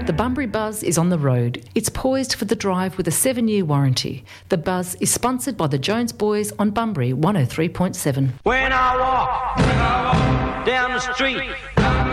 The Bunbury Buzz is on the road. It's poised for the drive with a 7-year warranty. The Buzz is sponsored by the Jones Boys on Bunbury 103.7. When I walk down the street,